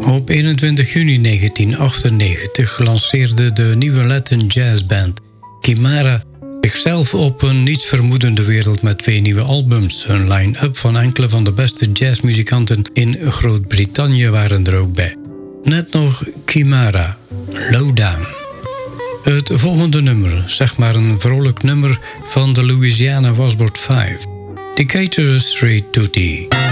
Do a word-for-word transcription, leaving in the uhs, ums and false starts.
Op eenentwintig juni negentien achtennegentig lanceerde de nieuwe Latin jazzband Kimara zichzelf op een niets vermoedende wereld met twee nieuwe albums. Een line-up van enkele van de beste jazzmuzikanten in Groot-Brittannië waren er ook bij. Net nog Kimara, Lowdown. Het volgende nummer, zeg maar een vrolijk nummer van de Louisiana Wasbord vijf. Decatur Street Tutti.